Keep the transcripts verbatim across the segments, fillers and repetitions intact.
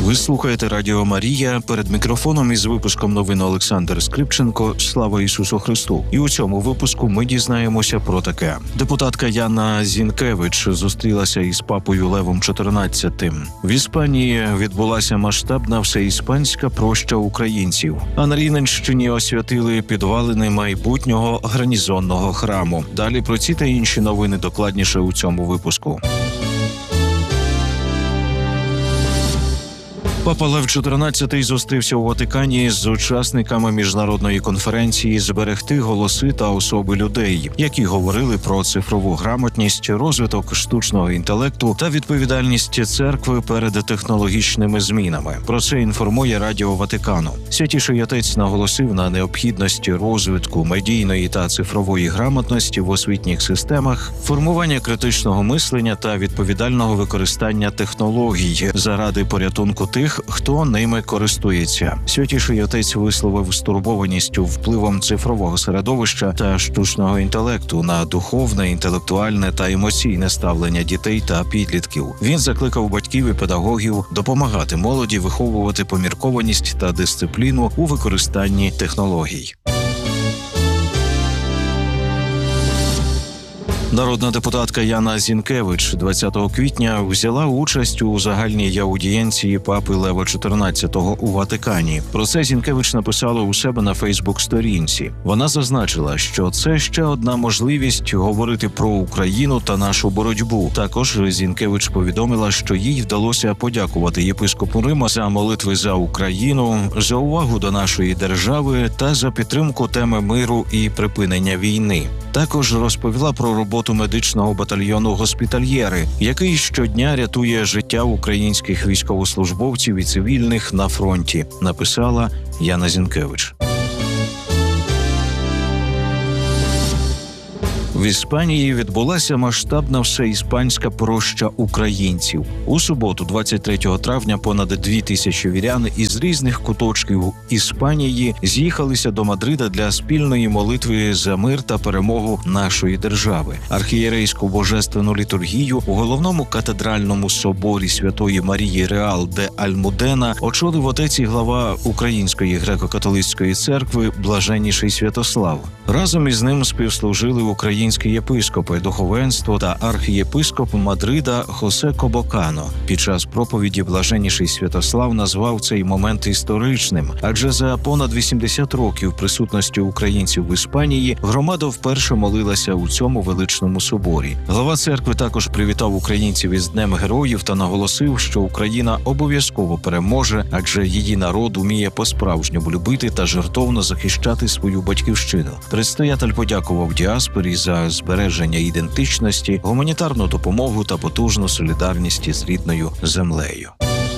Ви слухаєте Радіо Марія. Перед мікрофоном із випуском новин Олександр Скрипченко. Слава Ісусу Христу! І у цьому випуску ми дізнаємося про таке. Депутатка Яна Зінкевич зустрілася із папою Левом чотирнадцятим. В Іспанії відбулася масштабна всеіспанська проща українців. А на Рівненщині освятили підвалини майбутнього гарнізонного храму. Далі про ці та інші новини докладніше у цьому випуску. Папа Лев чотирнадцятий зустрівся у Ватикані з учасниками міжнародної конференції «Зберегти голоси та особи людей», які говорили про цифрову грамотність, розвиток штучного інтелекту та відповідальність церкви перед технологічними змінами. Про це інформує Радіо Ватикану. Святіший Отець наголосив на необхідності розвитку медійної та цифрової грамотності в освітніх системах, формування критичного мислення та відповідального використання технологій заради порятунку тих, хто ними користується. Святіший Отець висловив стурбованість впливом цифрового середовища та штучного інтелекту на духовне, інтелектуальне та емоційне ставлення дітей та підлітків. Він закликав батьків і педагогів допомагати молоді виховувати поміркованість та дисципліну у використанні технологій. Народна депутатка Яна Зінкевич двадцятого квітня взяла участь у загальній аудієнції папи Лева чотирнадцятого у Ватикані. Про це Зінкевич написала у себе на Фейсбук-сторінці. Вона зазначила, що це ще одна можливість говорити про Україну та нашу боротьбу. Також Зінкевич повідомила, що їй вдалося подякувати єпископу Рима за молитви за Україну, за увагу до нашої держави та за підтримку теми миру і припинення війни. Також розповіла про роботу медичного батальйону «Госпітальєри», який щодня рятує життя українських військовослужбовців і цивільних на фронті, написала Яна Зінкевич. В Іспанії відбулася масштабна всеіспанська проща українців. У суботу, двадцять третього травня, понад дві тисячі вірян із різних куточків Іспанії з'їхалися до Мадрида для спільної молитви за мир та перемогу нашої держави. Архієрейську божественну літургію у головному катедральному соборі Святої Марії Реал де Альмудена очолив отець і глава Української греко-католицької церкви Блаженніший Святослав. Разом із ним співслужили українські єпископи, духовенство та архієпископ Мадрида Хосе Кобокано. Під час проповіді Блаженніший Святослав назвав цей момент історичним, адже за понад вісімдесят років присутності українців в Іспанії громада вперше молилася у цьому величному соборі. Глава церкви також привітав українців із Днем Героїв та наголосив, що Україна обов'язково переможе, адже її народ уміє по-справжньому любити та жертовно захищати свою батьківщину. Предстоятель подякував діаспорі за збереження ідентичності, гуманітарну допомогу та потужну солідарність із рідною землею.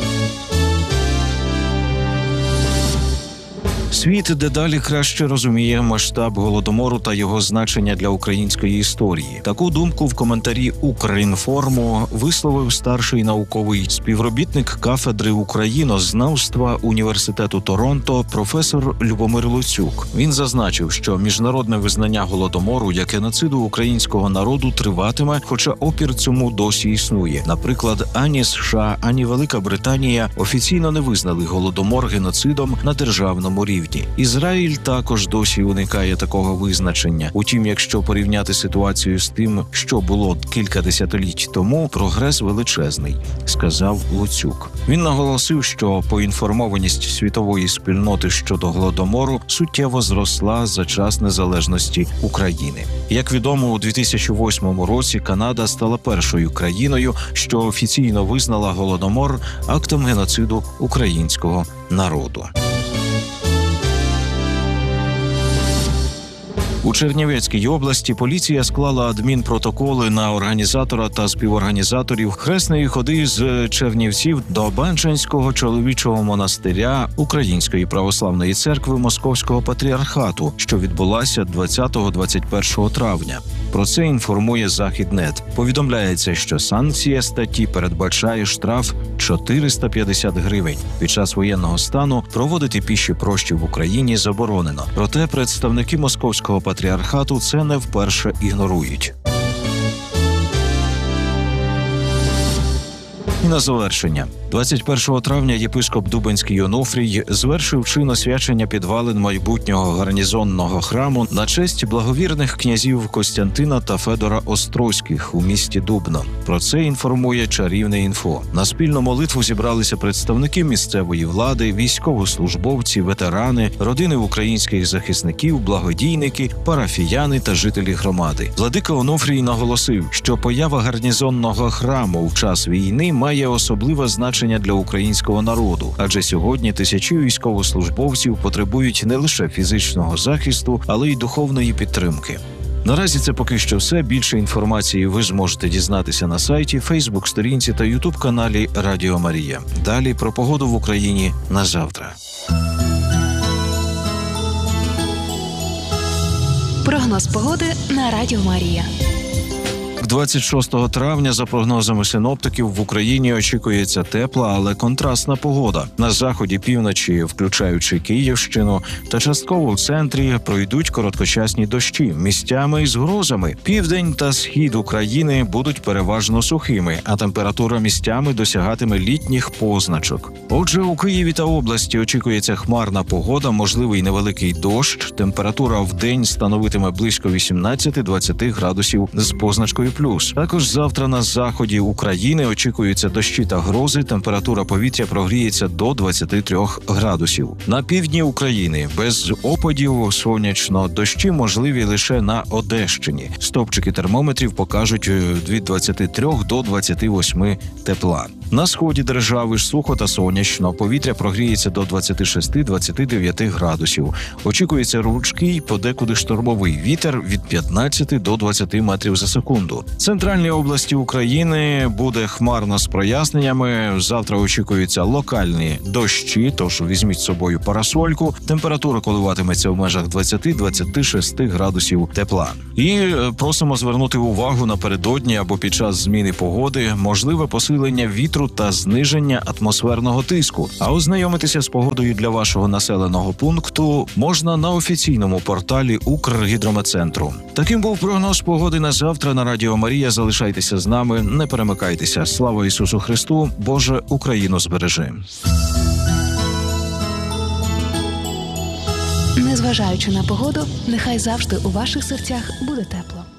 Світ дедалі краще розуміє масштаб Голодомору та його значення для української історії. Таку думку в коментарі «Укрінформу» висловив старший науковий співробітник кафедри українознавства Університету Торонто професор Любомир Луцюк. Він зазначив, що міжнародне визнання Голодомору як геноциду українського народу триватиме, хоча опір цьому досі існує. Наприклад, ані США, ані Велика Британія офіційно не визнали Голодомор геноцидом на державному рівні. Ізраїль також досі уникає такого визначення. Утім, якщо порівняти ситуацію з тим, що було кілька десятиліть тому, прогрес величезний, сказав Луцюк. Він наголосив, що поінформованість світової спільноти щодо Голодомору суттєво зросла за час незалежності України. Як відомо, у дві тисячі восьмому році Канада стала першою країною, що офіційно визнала Голодомор актом геноциду українського народу. У Чернівецькій області поліція склала адмінпротоколи на організатора та співорганізаторів хресної ходи з Чернівців до Банчанського чоловічого монастиря Української православної церкви Московського патріархату, що відбулася двадцятого-двадцять першого травня. Про це інформує Західнет. Повідомляється, що санкція статті передбачає штраф чотириста п'ятдесят гривень. Під час воєнного стану проводити піші прощі в Україні заборонено. Проте представники Московського патріархату це не вперше ігнорують. І на завершення. двадцять першого травня єпископ Дубенський Онуфрій звершив чин освячення підвалин майбутнього гарнізонного храму на честь благовірних князів Костянтина та Федора Острозьких у місті Дубно. Про це інформує Чарівне інфо. На спільну молитву зібралися представники місцевої влади, військовослужбовці, ветерани, родини українських захисників, благодійники, парафіяни та жителі громади. Владика Онуфрій наголосив, що поява гарнізонного храму в час війни має особливе значення для українського народу, адже сьогодні тисячі військовослужбовців потребують не лише фізичного захисту, але й духовної підтримки. Наразі це поки що все. Більше інформації ви зможете дізнатися на сайті, Фейсбук-сторінці та Ютуб-каналі Радіо Марія. Далі про погоду в Україні на завтра. Прогноз погоди на Радіо Марія. двадцять шостого травня, за прогнозами синоптиків, в Україні очікується тепла, але контрастна погода. На заході, півночі, включаючи Київщину, та частково в центрі пройдуть короткочасні дощі, місцями із грозами. Південь та схід України будуть переважно сухими, а температура місцями досягатиме літніх позначок. Отже, у Києві та області очікується хмарна погода, можливий невеликий дощ. Температура в день становитиме близько вісімнадцять-двадцять градусів з позначкою плюс. Також завтра на заході України очікуються дощі та грози. Температура повітря прогріється до двадцяти трьох градусів. На півдні України без опадів, сонячно, дощі можливі лише на Одещині. Стопчики термометрів покажуть від двадцяти трьох до двадцяти восьми тепла. На сході держави ж сухо та сонячно. Повітря прогріється до двадцяти шести - двадцяти дев'яти градусів. Очікується рвучкий, подекуди штормовий вітер від п'ятнадцяти до двадцяти метрів за секунду. В центральній області України буде хмарно з проясненнями. Завтра очікуються локальні дощі, тож візьміть з собою парасольку. Температура коливатиметься в межах двадцяти - двадцяти шести градусів тепла. І просимо звернути увагу напередодні або під час зміни погоди, можливе посилення вітру та зниження атмосферного тиску. А ознайомитися з погодою для вашого населеного пункту можна на офіційному порталі Укргідрометцентру. Таким був прогноз погоди на завтра на Радіо Марія. Залишайтеся з нами, не перемикайтеся. Слава Ісусу Христу! Боже, Україну збережи! Незважаючи на погоду, нехай завжди у ваших серцях буде тепло.